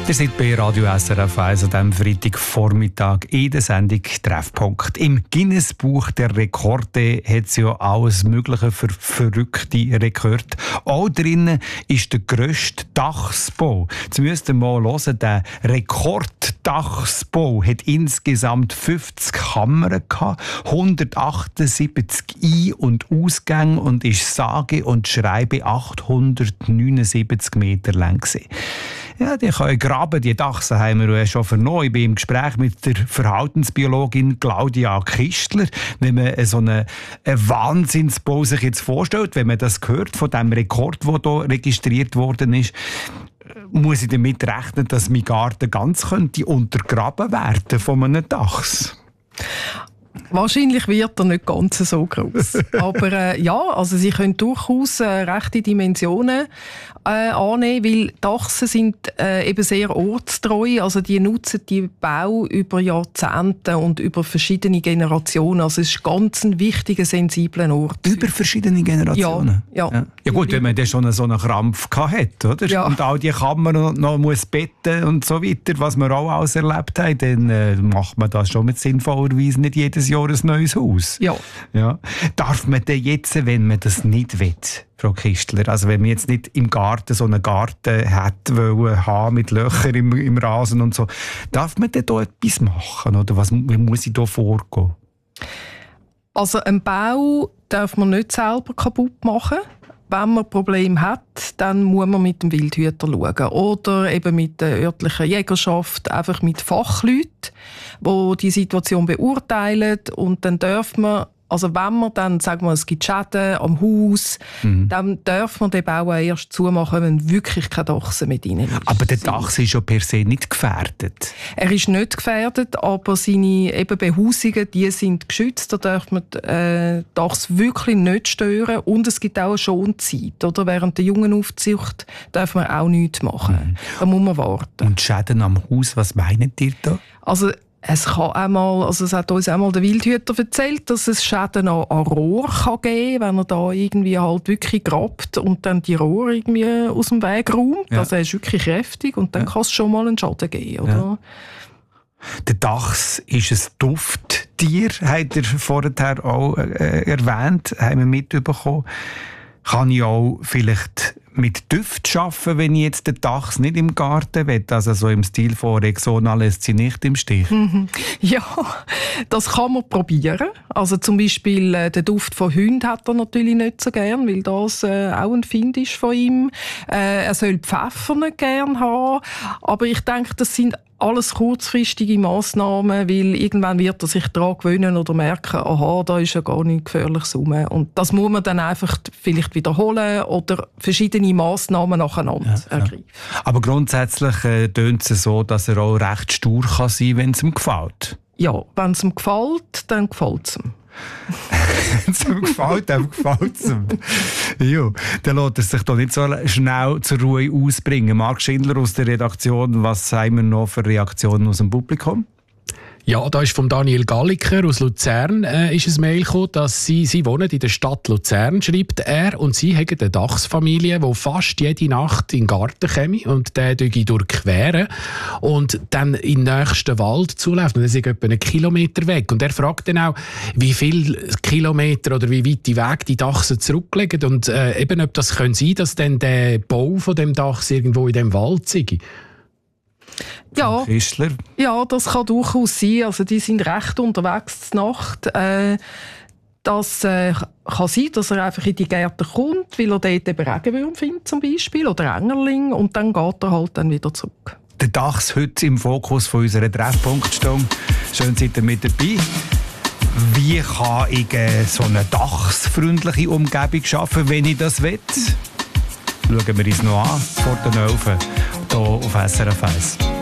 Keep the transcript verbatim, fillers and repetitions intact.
Ihr seid bei Radio S R F eins an diesem Freitagvormittag in der Sendung Treffpunkt. Im Guinness-Buch der Rekorde hat es ja alles Mögliche für verrückte Rekorde. Auch drinnen ist der grösste Dachsbau. Jetzt müsst ihr mal hören, der Rekorddachsbau hat insgesamt fünfzig Kammern gehabt, hundertachtundsiebzig Ein- und Ausgänge und ist sage und schreibe achthundertneunundsiebzig Meter lang gewesen. Ja, die können graben, die Dachsen haben wir ja schon vernommen. Ich bin im Gespräch mit der Verhaltensbiologin Claudia Kistler. Wenn man so einen, einen Wahnsinnsbau sich jetzt vorstellt, wenn man das hört von dem Rekord, der hier registriert worden ist, muss ich damit rechnen, dass mein Garten ganz könnte untergraben werden von einem Dachs. Wahrscheinlich wird er nicht ganz so groß. Aber äh, ja, also sie können durchaus äh, rechte Dimensionen äh, annehmen, weil Dachsen sind äh, eben sehr ortstreu. Also die nutzen die Bau über Jahrzehnte und über verschiedene Generationen. Also es ist ganz ein wichtiger, sensibler Ort. Über verschiedene Generationen? Ja. Ja, ja. ja gut, wenn man dann schon so einen Krampf hat, oder? Ja. Und all die Kammern noch, noch muss betten und so weiter, was wir auch alles erlebt haben, dann äh, macht man das schon mit sinnvoller Weise nicht jedes Jahr ein neues Haus. Ja. Ja. Darf man denn jetzt, wenn man das nicht will, Frau Kistler, also wenn man jetzt nicht im Garten so einen Garten hätte wollen haben mit Löchern im, im Rasen und so, darf man denn da etwas machen? Oder was, wie muss ich da vorgehen? Also einen Bau darf man nicht selber kaputt machen. Wenn man Probleme hat, dann muss man mit dem Wildhüter schauen. Oder eben mit der örtlichen Jägerschaft, einfach mit Fachleuten, die die Situation beurteilen. Und dann darf man, also wenn man dann, sagen wir, es gibt Schäden am Haus, mhm. dann darf man den Bau erst zumachen, wenn wirklich kein Dachsen mit rein ist. Aber der Dachs ist ja per se nicht gefährdet. Er ist nicht gefährdet, aber seine eben Behausungen, die sind geschützt. Da darf man äh, Dachs wirklich nicht stören. Und es gibt auch eine Schonzeit. Oder? Während der Jungenaufzucht darf man auch nichts machen. Mhm. Da muss man warten. Und Schäden am Haus, was meint ihr da? Also, Es kann einmal, also es hat uns einmal der Wildhüter erzählt, dass es Schäden an, an Rohr kann geben, wenn er da irgendwie halt wirklich grabt und dann die Rohr irgendwie aus dem Weg räumt. Ja. Also er ist wirklich kräftig und dann ja. kann es schon mal einen Schaden geben, oder? Ja. Der Dachs ist ein Dufttier, hat er vorher auch äh, erwähnt, haben wir mitbekommen. Kann ich auch vielleicht mit Düft arbeiten, wenn ich jetzt den Dachs nicht im Garten will? Also so im Stil von Rexona lässt sie nicht im Stich. Mhm. Ja, das kann man probieren. Also zum Beispiel äh, den Duft von Hunden hat er natürlich nicht so gern, weil das äh, auch ein Find ist von ihm. Äh, er soll Pfeffer nicht gern haben. Aber ich denke, das sind alles kurzfristige Massnahmen, weil irgendwann wird er sich daran gewöhnen oder merken, aha, da ist ja gar nichts Gefährliches rum. Und das muss man dann einfach vielleicht wiederholen oder verschiedene Massnahmen nacheinander ja, ergreifen. Ja. Aber grundsätzlich äh, tönt es so, dass er auch recht stur kann sein, wenn es ihm gefällt. Ja, wenn es ihm gefällt, dann gefällt es ihm. Wenn es ihm gefällt, dann gefällt es ihm. Ja, dann lässt er sich doch nicht so schnell zur Ruhe ausbringen. Marc Schindler aus der Redaktion, was haben wir noch für Reaktionen aus dem Publikum? Ja, da ist von Daniel Galliker aus Luzern äh, ist ein Mail gekommen, dass sie, sie wohnen in der Stadt Luzern, schreibt er, und sie haben eine Dachsfamilie, die fast jede Nacht in den Garten käme und den durchqueren und dann in den nächsten Wald zuläuft. Und das ist etwa einen Kilometer weg. Und er fragt dann auch, wie viele Kilometer oder wie weit die Weg die Dachsen zurücklegen und äh, eben, ob das können sein, dass dann der Bau von dem Dachs irgendwo in dem Wald sei. Ja, ja, das kann durchaus sein. Also die sind recht unterwegs zur Nacht. Äh, das äh, kann sein, dass er einfach in die Gärten kommt, weil er dort eben Regenwürmer findet zum Beispiel oder Engerling und dann geht er halt dann wieder zurück. Der Dachs heute im Fokus von unserer Treffpunktstunde. Schön, seid ihr mit dabei. Wie kann ich äh, so eine dachsfreundliche Umgebung schaffen, wenn ich das will? Schauen wir uns noch an vor den Öfen hier auf S R F eins.